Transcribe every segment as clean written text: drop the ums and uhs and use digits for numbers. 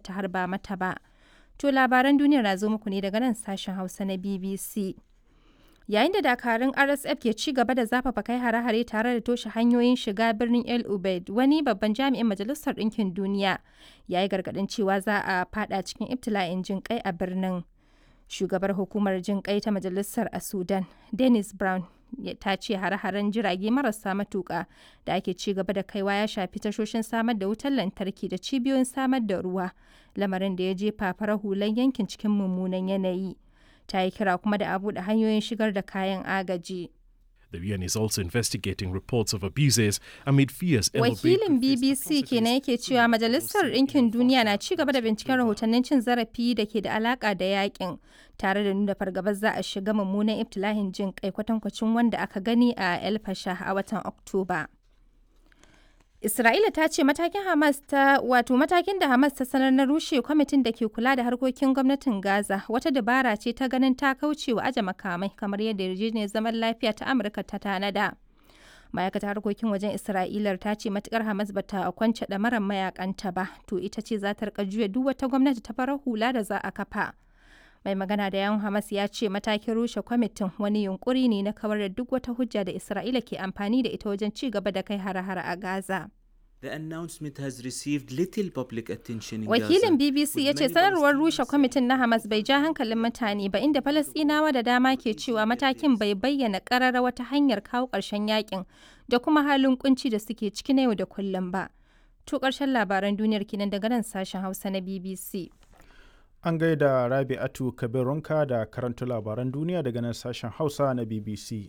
ta harba mata ba. To labaran duniya na zo muku ne daga nan sashen Hausa na BBC. Yayin da dakarun RSF ke ci gaba da zafafa kai hare-hare tare da toshe hanyoyin shiga birnin El Ubaid, wani babban jami'in Majalisar Ɗinkin Duniya ya yi gargaɗin cewa za a fada cikin ibtila'in jin kai a birnin. Shugabar hukumar jin kai ta Majalisar a Sudan, Dennis Brown, ta ce hare-haren jirage marasa matuƙa da ake ci gaba da kaiwa ya shafi tashoshin samar da wutar lantarki da cibiyoyin samar da ruwa, lamarin da ya jefa farar hulan yankin cikin mummunan yanayi. Ta yi kira kuma da a buɗe hanyoyin shigar da kayan agaji. The UN is also investigating reports of abuses amid fears. Wakilin BBC kenan yake cewa Majalisar Ɗinkin Duniya na ci gaba da binciken rahotannin cin zarafi da ke da alaka da yakin, tare da nuna fargabar za a shiga mummunan ibtilahin jin kai kwatankwacin wanda aka gani a El Fasher a watan Oktoba. Isra'ila ta ce matakin da Hamas ta sanar na rushe kwamitin da ke kula da harkokin gwamnatin Gaza wata dabara ce ta ganin ta kauce wa aje makamai kamar yadda yarjejeniyar zaman lafiya ta Amurka ta tanada. Ma'aikatar harkokin wajen Isra'ilar ta ce matukar Hamas bata kwance ɗamarar mayakanta ba, to ita ce za ta rika juya duk wata gwamnati ta farar hula da za a kafa. Mai magana da yawun Hamas ya ce matakin rushe kwamitin wani yunkuri ne na kawar da duk wata hujja da Isra'ila ke amfani da ita wajen ci gaba da kai hare-hare a Gaza. The announcement has received little public attention in Wakilin Gaza, BBC ya ce sanarwar rushe kwamitin na Hamas bai ja hankalin mutane ba, inda Falasɗinawa da dama ke cewa matakin bai bayyana ƙarara wata hanyar kawo ƙarshen yakin da kuma halin kunci da suke ciki na yau da kullum ba. To ƙarshen labaran duniyar kenan daga nan sashen Hausa na BBC. An gaida Rabi'atu Kabirunka da karanta labaran duniya daga nan sashen Hausa na BBC.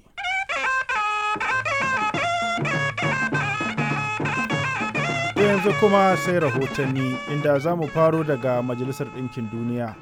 Yanzu kuma sai rahotanni inda za mu faro daga Majalisar Ɗinkin Duniya.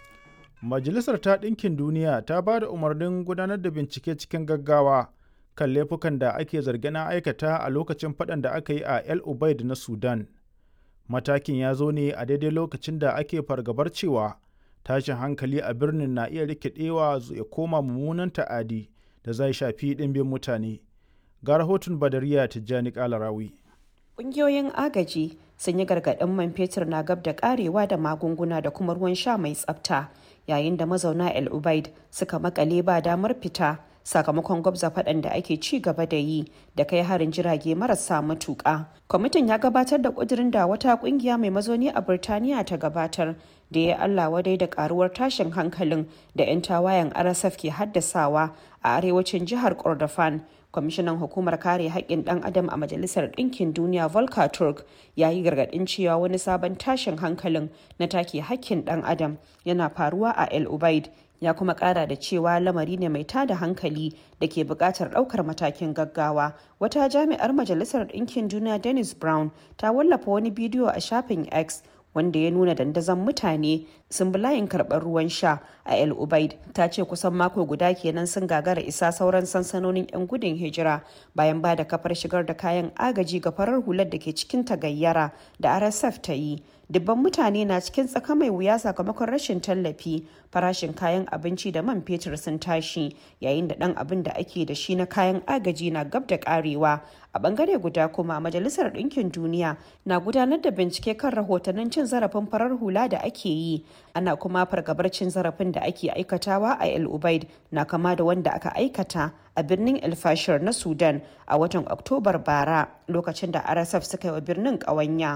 Majalisar ta Ɗinkin Duniya ta ba da umarnin gudanar da bincike cikin gaggawa kan laifukan da ake zargin aikata a lokacin faɗan da aka yi a El Ubaid na Sudan. Matakin ya zo ne a daidai lokacin da ake fargabar cewa tashin hankali a birnin na iya rikidewa ya koma mummunan ta'adi da zai shafi ɗimbin mutane. Ga rahoton Badariya Tijjani Kalarawi. Ƙungiyoyin agaji sun yi gargaɗin man fetur na gab da ƙarewa da magunguna da kuma ruwan sha mai tsafta, yayin da mazauna El Ubaid suka makale ba damar fita sakamakon gwabza faɗan da ake ci gaba da yi da kai harin jirage marasa matuƙa. Kwamitin ya gabatar da ƙudurin da wata ƙungiya mai mazauni a Birtaniya ta gabatar da ya Allah wadai da ƙaruwar tashin hankalin da 'yan tawayen RSF ke haddasawa a arewacin jihar Kordofan. Kwamishinan hukumar kare haƙƙin ɗan adam a Majalisar Ɗinkin Duniya Volker Turk ya yi gargaɗin cewa wani sabon tashin hankalin na take haƙƙin ɗan adam yana faruwa a El Ubaid. Ya kuma ƙara da cewa lamari ne mai tada hankali da ke buƙatar ɗaukar matakin gaggawa. Wata jami'ar Majalisar Ɗinkin Duniya Dennis Brown ta wallafa wani bidiyo a shafin X wanda ya nuna dandazon mutane sun bi layin karɓar ruwan sha a El Ubaid. Ta ce kusan mako guda kenan sun gagara isa sauran sansanonin 'yan gudun hijira bayan ba da kafar shigar da kayan agaji ga farar hular da ke cikin tagayyara da RSF ta yi. Dubban mutane na cikin tsaka mai wuya sakamakon rashin tallafi, farashin kayan abinci da man fetur sun tashi, yayin da ɗan abin da ake da shi na kayan agaji na gab da ƙarewa. A bangare guda kuma Majalisar Ɗinkin Duniya na gudanar da bincike kan rahotannin cin zarafin farar hula da ake yi. Ana kuma fargabar cin zarafin da ake aikatawa a El Ubaid na kama da wanda aka aikata a birnin El Fasher na Sudan a watan Oktobar bara, lokacin da RSF suka yi wa birnin ƙawanya.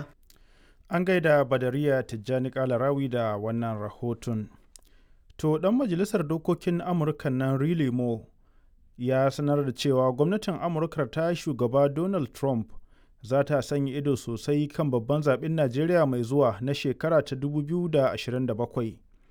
An gaida Badariya Tijjani Kalarawi da wannan rahoton. To, ɗan majalisar dokokin Amurka nan Riley Moore ya sanar da cewa gwamnatin Amurka ta shugaba Donald Trump za ta sanya ido sosai kan babban zaɓen Najeriya mai zuwa na shekara ta 2027.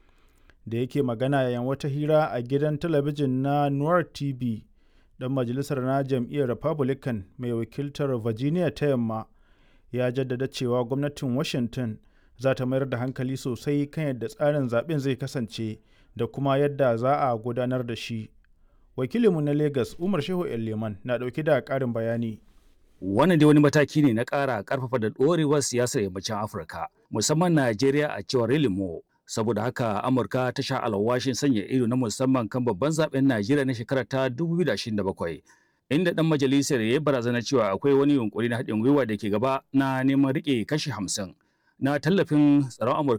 Da yake magana yayin wata hira a gidan talabijin na Noir TV, ɗan majalisar na jam'iyyar Republican mai wakiltar Virginia ta Yamma ya jaddada cewa gwamnatin Washington za ta mayar da hankali sosai kan yadda tsarin zaben zai kasance da kuma yadda za a gudanar da shi. Wakilinmu na Lagos Umar Shehu Leman na ɗauke da ƙarin bayani. Wannan dai wani mataki ne na ƙara ƙarfafa da ɗorewar siyasar yammacin Afirka, musamman Najeriya a cewar Relimo. Saboda haka Amurka ta sha alwashin sanya ido na musamman kan babban zaben Najeriya na shekarar ta 2027. Inda ɗan majalisar ya yi barazana cewa akwai wani yunkuri na haɗin gwiwa da ke gaba na neman riƙe kashi 50 na tallafin tsaron Amurka